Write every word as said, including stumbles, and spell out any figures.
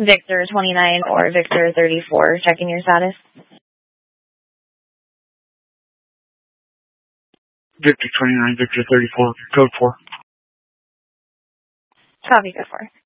Victor twenty-nine or Victor thirty-four. Checking your status. Victor twenty-nine, Victor thirty-four, code four. Copy, code four.